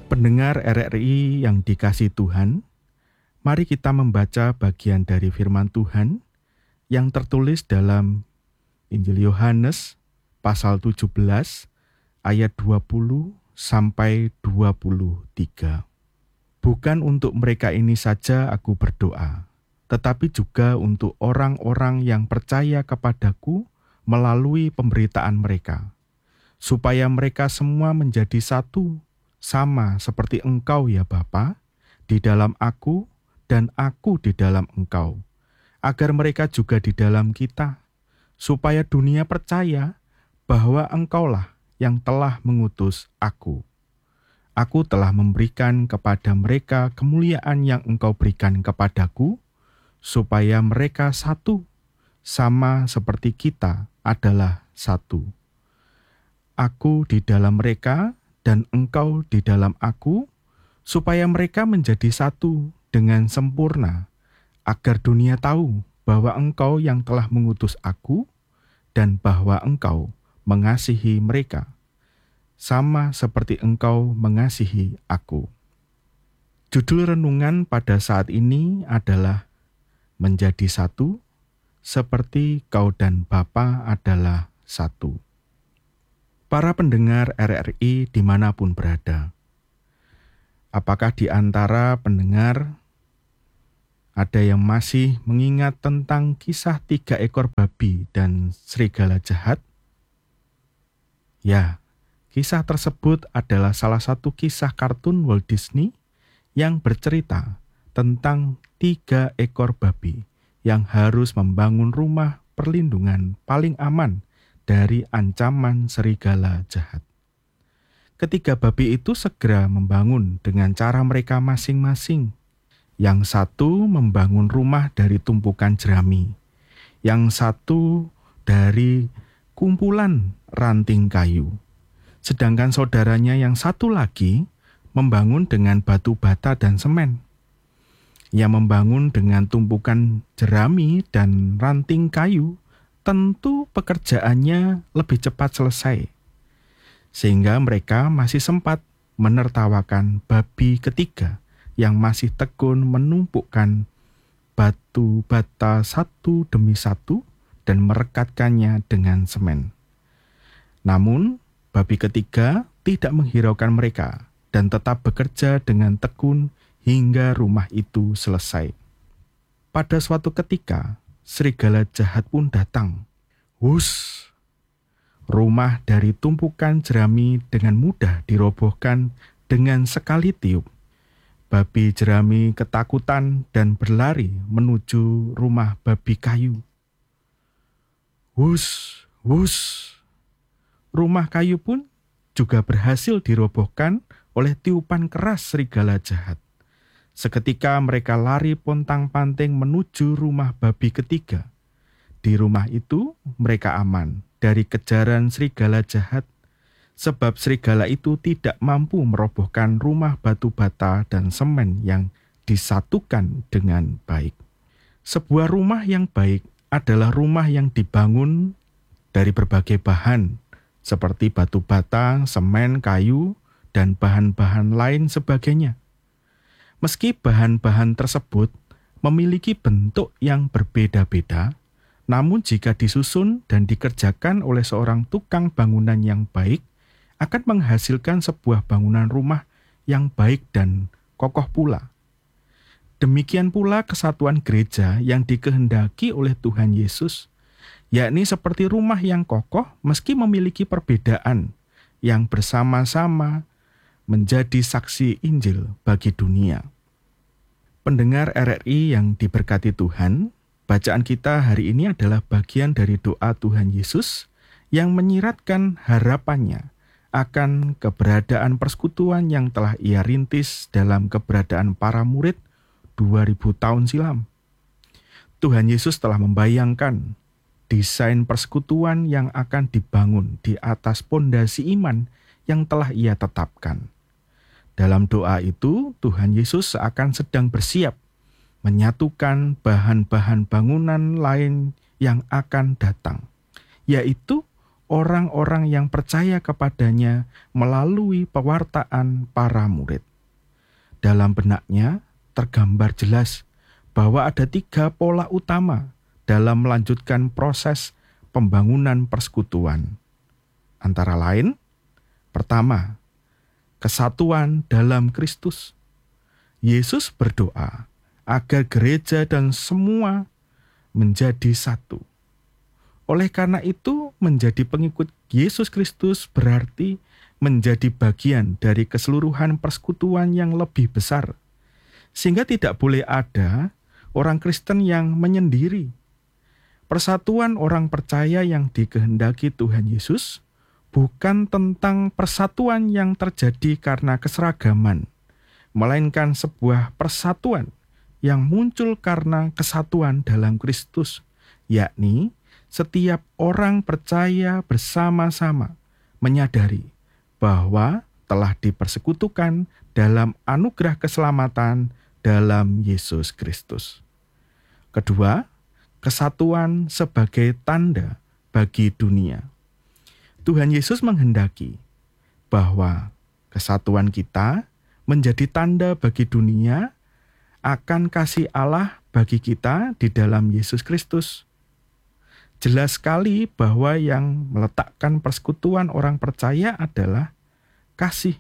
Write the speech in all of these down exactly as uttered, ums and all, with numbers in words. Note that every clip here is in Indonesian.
Pendengar R R I yang dikasihi Tuhan, mari kita membaca bagian dari firman Tuhan yang tertulis dalam Injil Yohanes pasal tujuh belas ayat dua puluh sampai dua puluh tiga. Bukan untuk mereka ini saja aku berdoa, tetapi juga untuk orang-orang yang percaya kepadaku melalui pemberitaan mereka, supaya mereka semua menjadi satu, sama seperti Engkau ya Bapa, di dalam aku dan aku di dalam Engkau, agar mereka juga di dalam kita, supaya dunia percaya bahwa Engkaulah yang telah mengutus aku. Aku telah memberikan kepada mereka kemuliaan yang Engkau berikan kepadaku, supaya mereka satu, sama seperti kita adalah satu. Aku di dalam mereka dan Engkau di dalam aku, supaya mereka menjadi satu dengan sempurna, agar dunia tahu bahwa Engkau yang telah mengutus aku, dan bahwa Engkau mengasihi mereka, sama seperti Engkau mengasihi aku. Judul renungan pada saat ini adalah Menjadi Satu, seperti Kau dan Bapa adalah satu. Para pendengar R R I dimanapun berada, apakah di antara pendengar ada yang masih mengingat tentang kisah tiga ekor babi dan serigala jahat? Ya, kisah tersebut adalah salah satu kisah kartun Walt Disney yang bercerita tentang tiga ekor babi yang harus membangun rumah perlindungan paling aman dari ancaman serigala jahat. Ketiga babi itu segera membangun dengan cara mereka masing-masing. Yang satu membangun rumah dari tumpukan jerami, yang satu dari kumpulan ranting kayu, sedangkan saudaranya yang satu lagi membangun dengan batu bata dan semen. Yang membangun dengan tumpukan jerami dan ranting kayu, tentu pekerjaannya lebih cepat selesai, sehingga mereka masih sempat menertawakan babi ketiga yang masih tekun menumpukkan batu bata satu demi satu dan merekatkannya dengan semen. Namun, babi ketiga tidak menghiraukan mereka dan tetap bekerja dengan tekun hingga rumah itu selesai. Pada suatu ketika, serigala jahat pun datang. Hus! Rumah dari tumpukan jerami dengan mudah dirobohkan dengan sekali tiup. Babi jerami ketakutan dan berlari menuju rumah babi kayu. Hus! Hus! Rumah kayu pun juga berhasil dirobohkan oleh tiupan keras serigala jahat. Seketika mereka lari pontang-panting menuju rumah babi ketiga. Di rumah itu mereka aman dari kejaran serigala jahat, sebab serigala itu tidak mampu merobohkan rumah batu bata dan semen yang disatukan dengan baik. Sebuah rumah yang baik adalah rumah yang dibangun dari berbagai bahan, seperti batu bata, semen, kayu, dan bahan-bahan lain sebagainya. Meski bahan-bahan tersebut memiliki bentuk yang berbeda-beda, namun jika disusun dan dikerjakan oleh seorang tukang bangunan yang baik, akan menghasilkan sebuah bangunan rumah yang baik dan kokoh pula. Demikian pula kesatuan gereja yang dikehendaki oleh Tuhan Yesus, yakni seperti rumah yang kokoh meski memiliki perbedaan, yang bersama-sama menjadi saksi Injil bagi dunia. Pendengar R R I yang diberkati Tuhan, bacaan kita hari ini adalah bagian dari doa Tuhan Yesus yang menyiratkan harapannya akan keberadaan persekutuan yang telah Ia rintis dalam keberadaan para murid dua ribu tahun silam. Tuhan Yesus telah membayangkan desain persekutuan yang akan dibangun di atas pondasi iman yang telah Ia tetapkan. Dalam doa itu, Tuhan Yesus seakan sedang bersiap menyatukan bahan-bahan bangunan lain yang akan datang, yaitu orang-orang yang percaya kepadanya melalui pewartaan para murid. Dalam benaknya tergambar jelas bahwa ada tiga pola utama dalam melanjutkan proses pembangunan persekutuan. Antara lain, pertama, kesatuan dalam Kristus. Yesus berdoa agar gereja dan semua menjadi satu. Oleh karena itu, menjadi pengikut Yesus Kristus berarti menjadi bagian dari keseluruhan persekutuan yang lebih besar. Sehingga tidak boleh ada orang Kristen yang menyendiri. Persatuan orang percaya yang dikehendaki Tuhan Yesus bukan tentang persatuan yang terjadi karena keseragaman, melainkan sebuah persatuan yang muncul karena kesatuan dalam Kristus, yakni setiap orang percaya bersama-sama menyadari bahwa telah dipersekutukan dalam anugerah keselamatan dalam Yesus Kristus. Kedua, kesatuan sebagai tanda bagi dunia. Tuhan Yesus menghendaki bahwa kesatuan kita menjadi tanda bagi dunia akan kasih Allah bagi kita di dalam Yesus Kristus. Jelas sekali bahwa yang meletakkan persekutuan orang percaya adalah kasih.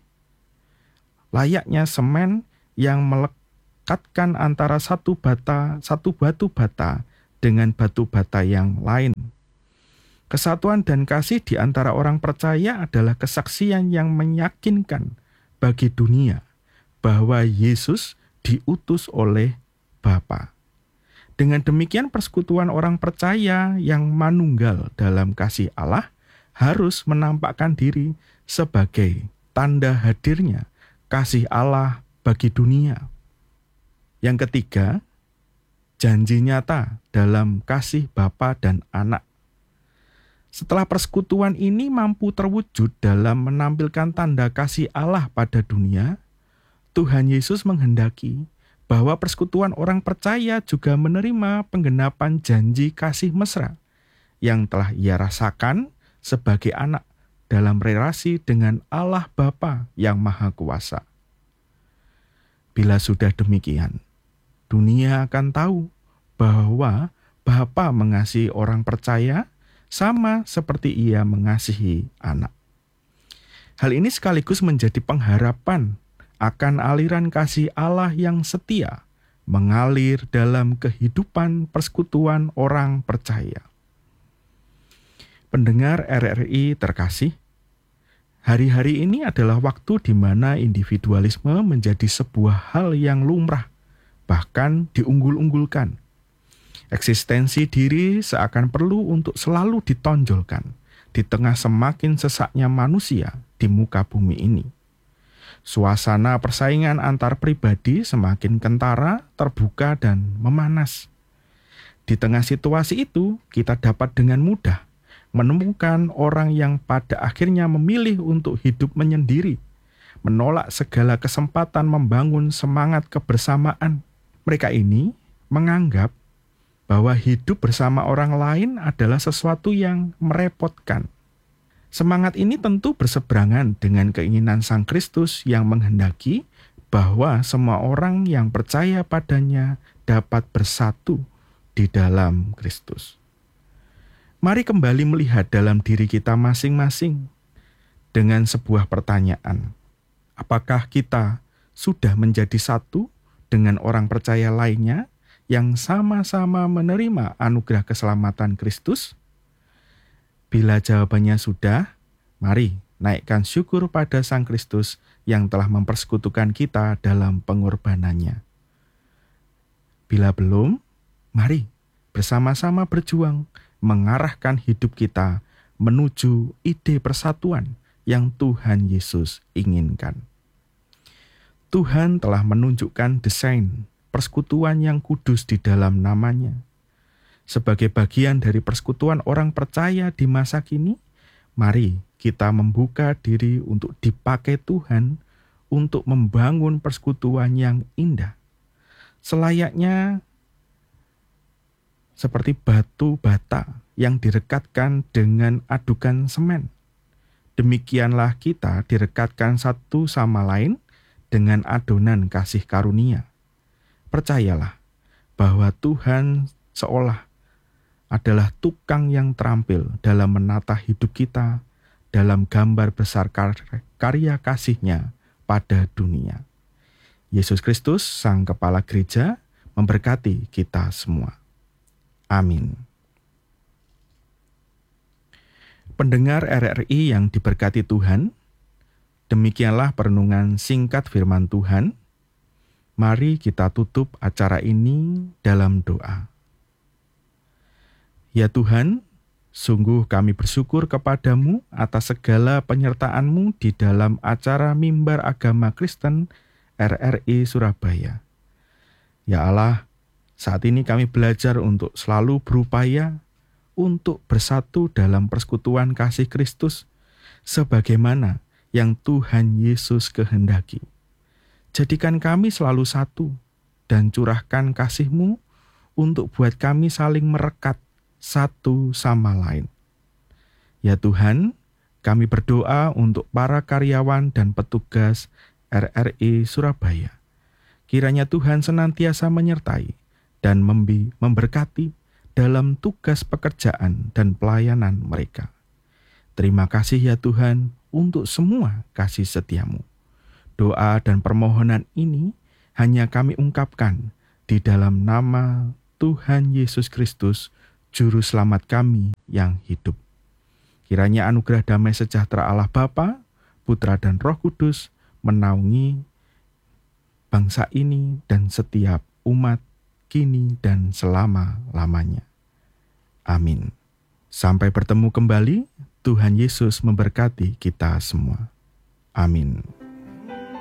Layaknya semen yang melekatkan antara satu bata, satu batu bata dengan batu bata yang lain. Kesatuan dan kasih di antara orang percaya adalah kesaksian yang meyakinkan bagi dunia bahwa Yesus diutus oleh Bapa. Dengan demikian persekutuan orang percaya yang manunggal dalam kasih Allah harus menampakkan diri sebagai tanda hadirnya kasih Allah bagi dunia. Yang ketiga, janji nyata dalam kasih Bapa dan Anak. Setelah persekutuan ini mampu terwujud dalam menampilkan tanda kasih Allah pada dunia, Tuhan Yesus menghendaki bahwa persekutuan orang percaya juga menerima penggenapan janji kasih mesra yang telah ia rasakan sebagai anak dalam relasi dengan Allah Bapa yang Maha Kuasa. Bila sudah demikian, dunia akan tahu bahwa Bapa mengasihi orang percaya sama seperti ia mengasihi anak. Hal ini sekaligus menjadi pengharapan akan aliran kasih Allah yang setia mengalir dalam kehidupan persekutuan orang percaya. Pendengar R R I terkasih, hari-hari ini adalah waktu di mana individualisme menjadi sebuah hal yang lumrah, bahkan diunggul-unggulkan. Eksistensi diri seakan perlu untuk selalu ditonjolkan di tengah semakin sesaknya manusia di muka bumi ini. Suasana persaingan antar pribadi semakin kentara, terbuka, dan memanas. Di tengah situasi itu, kita dapat dengan mudah menemukan orang yang pada akhirnya memilih untuk hidup menyendiri, menolak segala kesempatan membangun semangat kebersamaan. Mereka ini menganggap bahwa hidup bersama orang lain adalah sesuatu yang merepotkan. Semangat ini tentu berseberangan dengan keinginan Sang Kristus yang menghendaki bahwa semua orang yang percaya padanya dapat bersatu di dalam Kristus. Mari kembali melihat dalam diri kita masing-masing dengan sebuah pertanyaan. Apakah kita sudah menjadi satu dengan orang percaya lainnya yang sama-sama menerima anugerah keselamatan Kristus? Bila jawabannya sudah, mari naikkan syukur pada Sang Kristus yang telah mempersekutukan kita dalam pengorbanannya. Bila belum, mari bersama-sama berjuang mengarahkan hidup kita menuju ide persatuan yang Tuhan Yesus inginkan. Tuhan telah menunjukkan desain persekutuan yang kudus di dalam namanya. Sebagai bagian dari persekutuan orang percaya di masa kini, mari kita membuka diri untuk dipakai Tuhan untuk membangun persekutuan yang indah. Selayaknya seperti batu bata yang direkatkan dengan adukan semen. Demikianlah kita direkatkan satu sama lain dengan adonan kasih karunia. Percayalah bahwa Tuhan seolah adalah tukang yang terampil dalam menata hidup kita dalam gambar besar kar- karya kasih-Nya pada dunia. Yesus Kristus, Sang Kepala Gereja, memberkati kita semua. Amin. Pendengar R R I yang diberkati Tuhan, demikianlah perenungan singkat firman Tuhan. Mari kita tutup acara ini dalam doa. Ya Tuhan, sungguh kami bersyukur kepadamu atas segala penyertaan-Mu di dalam acara Mimbar Agama Kristen R R I Surabaya. Ya Allah, saat ini kami belajar untuk selalu berupaya untuk bersatu dalam persekutuan kasih Kristus sebagaimana yang Tuhan Yesus kehendaki. Jadikan kami selalu satu dan curahkan kasih-Mu untuk buat kami saling merekat satu sama lain. Ya Tuhan, kami berdoa untuk para karyawan dan petugas R R I Surabaya. Kiranya Tuhan senantiasa menyertai dan membi- memberkati dalam tugas pekerjaan dan pelayanan mereka. Terima kasih ya Tuhan untuk semua kasih setia-Mu. Doa dan permohonan ini hanya kami ungkapkan di dalam nama Tuhan Yesus Kristus, Juru Selamat kami yang hidup. Kiranya anugerah damai sejahtera Allah Bapa, Putra dan Roh Kudus menaungi bangsa ini dan setiap umat kini dan selama-lamanya. Amin. Sampai bertemu kembali, Tuhan Yesus memberkati kita semua. Amin.